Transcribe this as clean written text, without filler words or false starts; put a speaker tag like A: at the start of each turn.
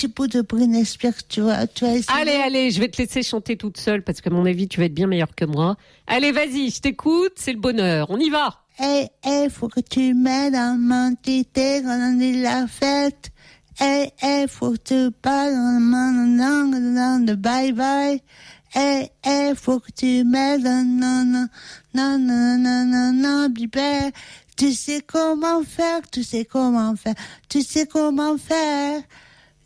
A: petit bout de Britney Spears, tu vois essayer.
B: Allez, je vais te laisser chanter toute seule parce qu'à mon avis, tu vas être bien meilleure que moi. Allez, vas-y, je t'écoute, c'est le bonheur. On y va.
A: Faut que tu m'aides à m'entité quand on dit la fête. Faut que tu parles dans de bye bye. Faut que tu m'aides, non, bébé. Tu sais comment faire.